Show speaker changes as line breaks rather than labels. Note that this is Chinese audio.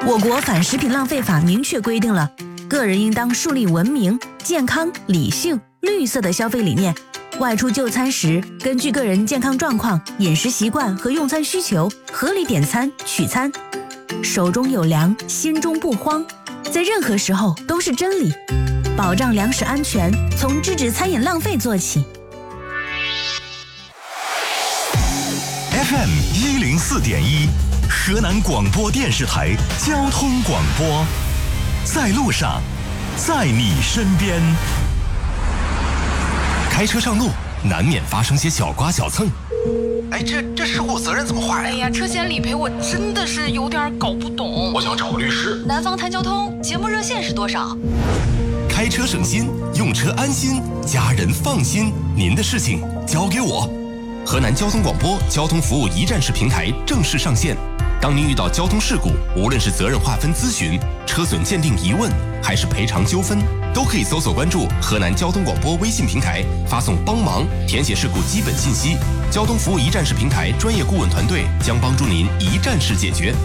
我国反食品浪费法明确规定了，个人应当树立文明、健康、理性、绿色的消费理念。外出就餐时，根据个人健康状况、饮食习惯和用餐需求，合理点餐取餐。手中有粮，心中不慌，在任何时候都是真理。保障粮食安全，从制止餐饮浪费做起。
FM 104.1，河南广播电视台交通广播，在路上，在你身边。开车上路，难免发生些小刮小蹭。
哎，这事故责任怎么划呀？
哎呀，车险理赔我真的是有点搞不懂。
我想找个律师。
南方谈交通节目热线是多少？
开车省心，用车安心，家人放心。您的事情交给我。河南交通广播交通服务一站式平台正式上线。当您遇到交通事故，无论是责任划分咨询、车损鉴定疑问，还是赔偿纠纷，都可以搜索关注河南交通广播微信平台，发送帮忙，填写事故基本信息。交通服务一站式平台专业顾问团队将帮助您一站式解决。